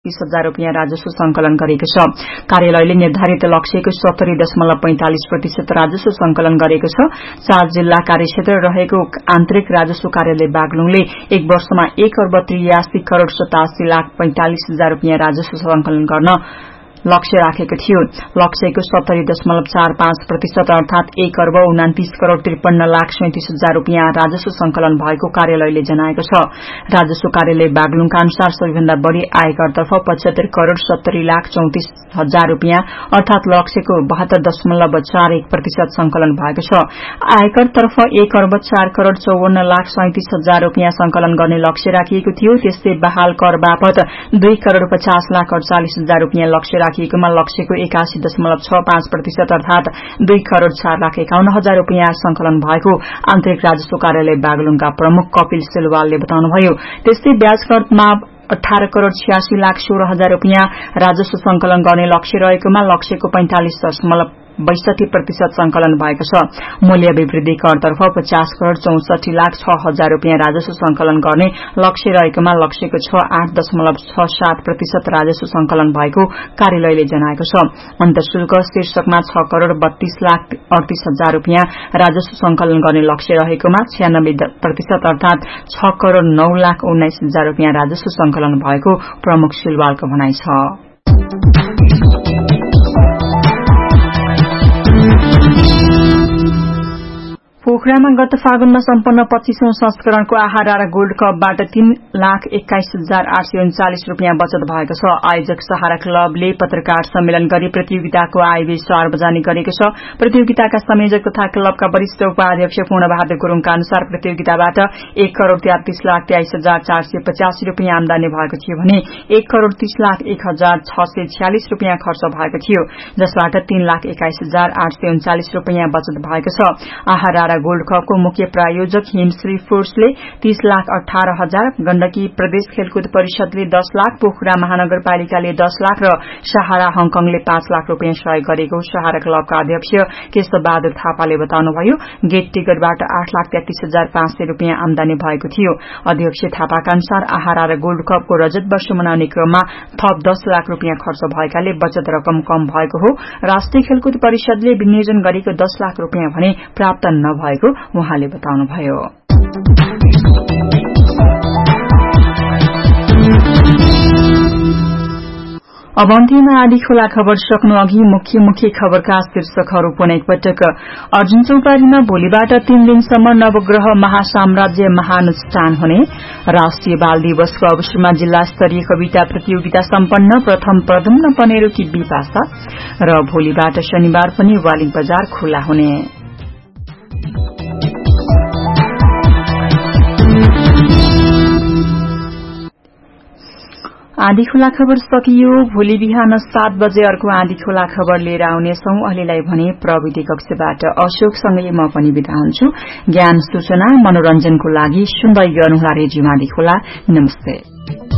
30,000 रुपियाँ राजस्व संकलन गरेको छ। कार्यालयले निर्धारित लक्ष्यको 70.45% राजस्व संकलन गरेको छ। 4 जिल्ला कार्यक्षेत्र रहेको आन्तरिक राजस्व कार्यालय बागलुङले एक वर्षमा 1,83,87,45,000 रुपियाँ राजस्व संकलन गर्न लक्ष्य राखेको थियो। लक्ष्यको 70.45% अर्थात 1,29,53,37,000 रुपियाँ राजस्व संकलन भएको कार्यालयले जनाएको छ। राजस्व कार्यालय बागलुङका अनुसार सबैभन्दा बढ़ी आयकरतर्फ 75,70,34,000 रुपियाँ अर्थात लक्ष्यको 72.41% संकलन भएको छ। आयकरतर्फ 1,04,54,37,000 रुपियाँ संकलन गर्ने लक्ष्य राखिएको थियो। त्यस्तै बहाल कर बापत 2,50,48,000 रुपियाँ लक्ष्य राखिएकोमा लक्ष्यको 81.65% अर्थात 2,04,51,000 रुपियाँ संकलन भएको आन्तरिक राजस्व कार्यालय बागलुङका प्रमुख कपिल सेलवालले बताउनुभयो। त्यस्तै ब्याज करमा 18,86,16,000 रुपियाँ राजस्व संकलन गर्ने लक्ष्य रहेकोमा लक्ष्यको 45.62% संकलन भएको छ। मूल्य वृद्धि करतर्फ 50,64,06,000 रुपियाँ राजस्व संकलन गर्ने लक्ष्य रहेकोमा लक्ष्यको 68.67% राजस्व संकलन भएको कार्यालयले जनाएको छ। अन्तशुल्क शीर्षकमा 6,32,38,000 रुपियाँ राजस्व संकलन गर्ने लक्ष्य रहेकोमा 96% अर्थात 6,09,19,000 रुपियाँ राजस्व संकलन भएको प्रमुख सिलवालको भनाइ छ। पोखरामा गत फागुनमा सम्पन्न 25औं संस्करणको आहारा गोल्ड कपबाट 3,21,839 रुपियाँ बचत भएको छ। आयोजक सहारा क्लबले पत्रकार सम्मेलन गरी प्रतियोगिताको आयव्यय सार्वजनिक गरेको छ। प्रतियोगिताका संयोजक तथा क्लबका वरिष्ठ उपाध्यक्ष पूर्णबहादुर गुरूङका अनुसार प्रतियोगिताबाट 1,33,23,485 रुपियाँ आमदानी भएको थियो भने 1,30,01,646 रुपियाँ खर्च भएको थियो, जसबाट 3,21,839 रुपियाँ बचत भएको छ। आहारा गोल्ड कपको मुख्य प्रायोजक हिमश्री फूड्सले 30,18,000, गण्डकी प्रदेश खेलकुद परिषदले 10 लाख, पोखरा महानगरपालिकाले 10 लाख र सहारा हङकङले 5 लाख रुपियाँ सहयोग गरेको सहारा क्लबका अध्यक्ष केशव बहादुर थापाले बताउनुभयो। गेट टिकटबाट 8,33,500 रुपियाँ आमदानी भएको थियो। अध्यक्ष थापाका अनुसार आहारा गोल्ड कपको रजत वर्ष मनाउने क्रममा थप 10 लाख रुपियाँ खर्च भएकाले बचत रकम कम भएको हो। राष्ट्रिय खेलकुद परिषदले विनियोजन गरेको 10 लाख रुपियाँ भने प्राप्त नभएको उहाँले बताउनुभयो। अब अन्त्यमा आधी खोला खबर सक्नु अघि मुख्य खबरका शीर्षकहरू पुनः एकपटक। अर्जुन चौतारीमा भोलिबाट 3 दिनसम्म नवग्रह महासाम्राज्य महानुष्ठान हुने। राष्ट्रिय बाल दिवसको अवसरमा जिल्ला स्तरीय कविता प्रतियोगिता सम्पन्न। प्रथम प्रदम्न पनेरोकी विपाशा र भोलिबाट शनिबार पनि वालिङ बजार खुल्ला हुने। आधी खोला खबर सकियो। भोलि बिहान 7 बजे अर्को आधी खोला खबर लिएर आउनेछौं। अहिलेलाई भने प्रविधि कक्षबाट अशोकसँगै म पनि बिदा हुन्छु। ज्ञान सूचना मनोरञ्जनको लागि सुन्दै गर्नुहोला रेडियो आधी खोला। नमस्ते।